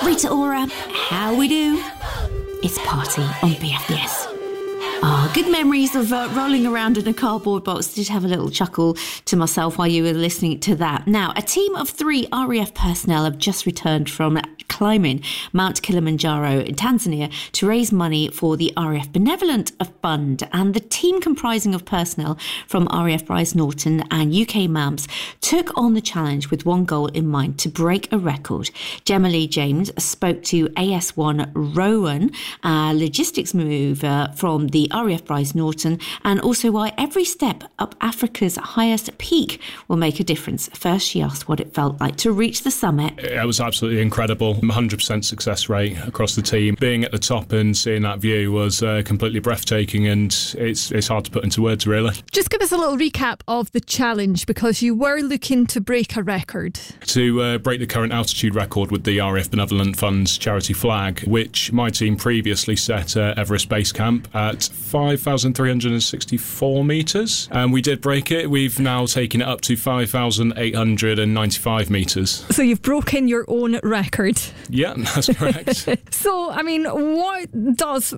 Rita Ora, how we do? It's Party on BFBS. Good memories of rolling around in a cardboard box. Did have a little chuckle to myself while you were listening to that. Now, a team of 3 RAF personnel have just returned from climbing Mount Kilimanjaro in Tanzania to raise money for the RAF Benevolent Fund. And the team, comprising of personnel from RAF Brize Norton and UK MAMS, took on the challenge with one goal in mind: to break a record. Gemma Lee James spoke to AS1 Rowan, a logistics mover from the RAF Brize Norton, and also why every step up Africa's highest peak will make a difference. First, she asked what it felt like to reach the summit. It was absolutely incredible. 100% success rate across the team. Being at the top and seeing that view was completely breathtaking, and it's hard to put into words, really. Just give us a little recap of the challenge, because you were looking to break a record. To break the current altitude record with the RAF Benevolent Fund's charity flag, which my team previously set at Everest Base Camp at 5,364 metres. And we did break it. We've now taken it up to 5,895 metres. So you've broken your own record. Yeah, that's correct. So, I mean, what does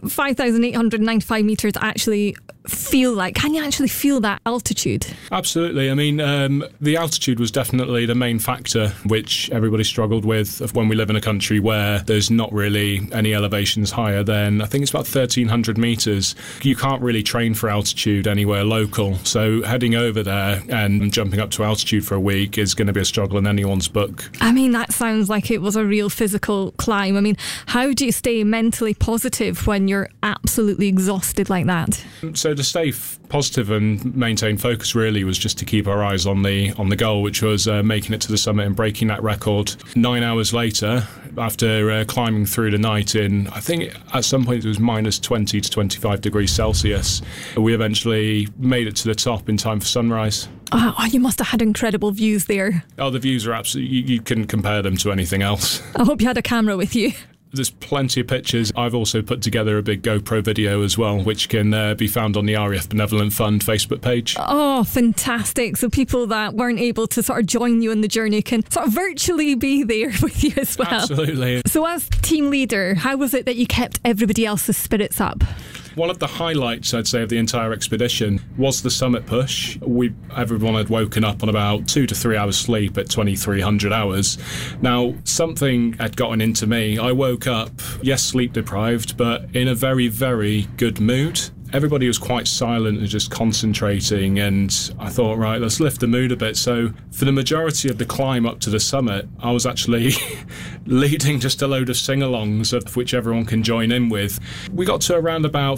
5,895 metres actually feel like? Can you actually feel that altitude? Absolutely. I mean, the altitude was definitely the main factor which everybody struggled with when we live in a country where there's not really any elevations higher than, I think it's about 1,300 metres. You can't really train for altitude anywhere local. So heading over there and jumping up to altitude for a week is going to be a struggle in anyone's book. I mean, that sounds like it was a real physical climb. I mean, how do you stay mentally positive when you're absolutely exhausted like that? So to stay positive and maintain focus really was just to keep our eyes on the goal, which was making it to the summit and breaking that record. 9 hours later, after climbing through the night in, I think at some point it was minus 20 to 25 degrees Celsius, we eventually made it to the top in time for sunrise. Oh, you must have had incredible views there. Oh, the views are absolutely, you couldn't compare them to anything else. I hope you had a camera with you. There's plenty of pictures. I've also put together a big GoPro video as well, which can be found on the RAF Benevolent Fund Facebook page. Oh, fantastic. So people that weren't able to sort of join you on the journey can sort of virtually be there with you as well. Absolutely. So as team leader, how was it that you kept everybody else's spirits up? One of the highlights, I'd say, of the entire expedition was the summit push. Everyone had woken up on about 2 to 3 hours sleep at 2,300 hours. Now, something had gotten into me. I woke up, yes, sleep deprived, but in a very, very good mood. Everybody was quite silent and just concentrating, and I thought, right, let's lift the mood a bit. So for the majority of the climb up to the summit, I was actually leading just a load of sing-alongs, of which everyone can join in with. We got to around about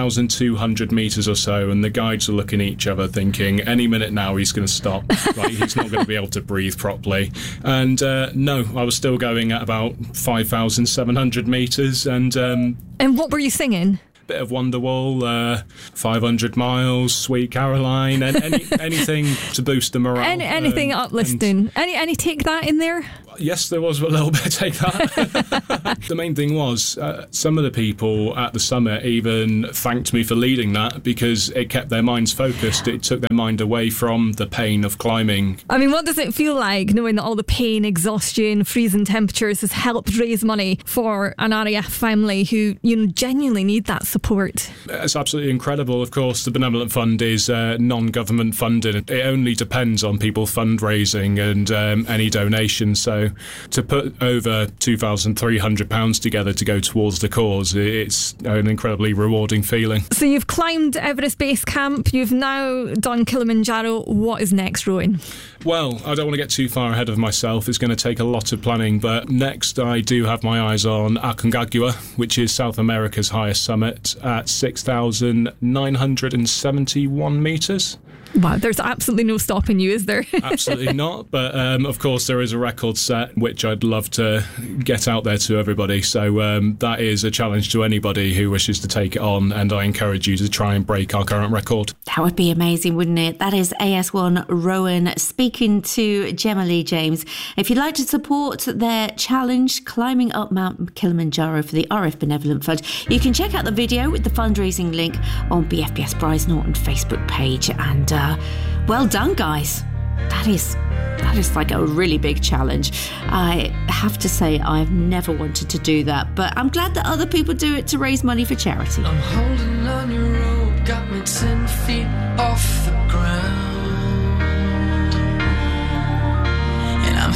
5,200 metres or so, and the guides were looking at each other thinking, any minute now he's going to stop. Like, he's not going to be able to breathe properly. And no, I was still going at about 5,700 metres. And what were you singing? Bit of Wonderwall, 500 Miles, Sweet Caroline, and anything to boost the morale. Anything uplifting. Any take that in there? Yes, there was a little bit of take that. The main thing was some of the people at the summit even thanked me for leading that, because it kept their minds focused. It took their mind away from the pain of climbing. I mean, what does it feel like knowing that all the pain, exhaustion, freezing temperatures has helped raise money for an RAF family who, genuinely need that support? It's absolutely incredible. Of course, the Benevolent Fund is non-government funded. It only depends on people fundraising and any donations. So to put over £2,300 together to go towards the cause, it's an incredibly rewarding feeling. So you've climbed Everest Base Camp, you've now done Kilimanjaro. What is next, Rowan? Well, I don't want to get too far ahead of myself. It's going to take a lot of planning, but next I do have my eyes on Aconcagua, which is South America's highest summit at 6,971 metres. Wow, there's absolutely no stopping you, is there? Absolutely not. But of course, there is a record set, which I'd love to get out there to everybody. So that is a challenge to anybody who wishes to take it on. And I encourage you to try and break our current record. That would be amazing, wouldn't it? That is AS1 Rowan speaking to Gemma Lee James. If you'd like to support their challenge, climbing up Mount Kilimanjaro for the RAF Benevolent Fund, you can check out the video with the fundraising link on BFBS Brize Norton Facebook page. And well done, guys. That is like a really big challenge. I have to say I've never wanted to do that, but I'm glad that other people do it to raise money for charity. I'm holding on your